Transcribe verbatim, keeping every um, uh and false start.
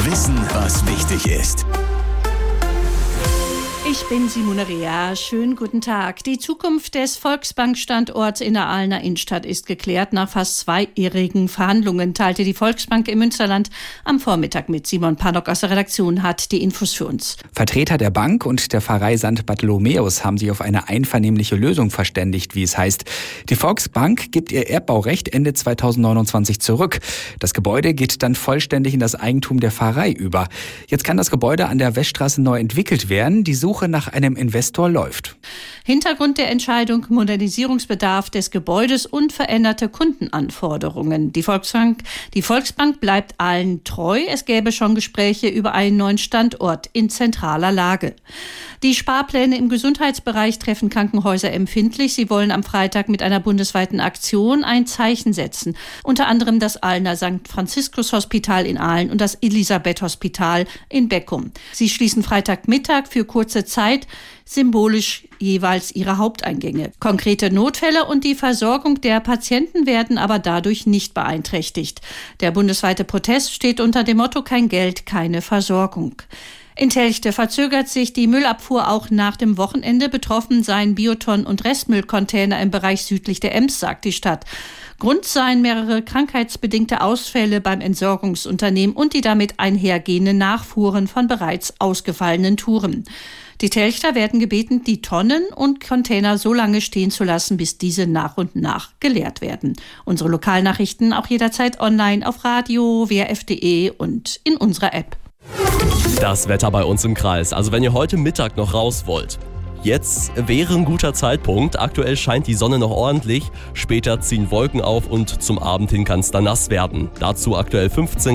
Wissen, was wichtig ist. Ich bin Simone Rea. Schönen guten Tag. Die Zukunft des Volksbank-Standorts in der Aalener Innenstadt ist geklärt. Nach fast zweijährigen Verhandlungen teilte die Volksbank im Münsterland am Vormittag mit. Simon Pannock aus der Redaktion hat die Infos für uns. Vertreter der Bank und der Pfarrei Sankt Bartholomäus haben sich auf eine einvernehmliche Lösung verständigt, wie es heißt. Die Volksbank gibt ihr Erbbaurecht Ende zweitausendneunundzwanzig zurück. Das Gebäude geht dann vollständig in das Eigentum der Pfarrei über. Jetzt kann das Gebäude an der Weststraße neu entwickelt werden. Die Suche nach einem Investor läuft. Hintergrund der Entscheidung: Modernisierungsbedarf des Gebäudes und veränderte Kundenanforderungen. Die Volksbank, die Volksbank bleibt allen treu. Es gäbe schon Gespräche über einen neuen Standort in zentraler Lage. Die Sparpläne im Gesundheitsbereich treffen Krankenhäuser empfindlich. Sie wollen am Freitag mit einer bundesweiten Aktion ein Zeichen setzen. Unter anderem das Aalener Sankt Franziskus Hospital in Aalen und das Elisabeth Hospital in Beckum. Sie schließen Freitagmittag für kurze Zeit symbolisch jeweils ihre Haupteingänge. Konkrete Notfälle und die Versorgung der Patienten werden aber dadurch nicht beeinträchtigt. Der bundesweite Protest steht unter dem Motto: Kein Geld, keine Versorgung. In Telchte verzögert sich die Müllabfuhr auch nach dem Wochenende. Betroffen seien Bioton- und Restmüllcontainer im Bereich südlich der Ems, sagt die Stadt. Grund seien mehrere krankheitsbedingte Ausfälle beim Entsorgungsunternehmen und die damit einhergehenden Nachfuhren von bereits ausgefallenen Touren. Die Telchter werden gebeten, die Tonnen und Container so lange stehen zu lassen, bis diese nach und nach geleert werden. Unsere Lokalnachrichten auch jederzeit online auf Radio, w r f punkt d e und in unserer App. Das Wetter bei uns im Kreis. Also wenn ihr heute Mittag noch raus wollt, jetzt wäre ein guter Zeitpunkt. Aktuell scheint die Sonne noch ordentlich. Später ziehen Wolken auf und zum Abend hin kann es dann nass werden. Dazu aktuell fünfzehn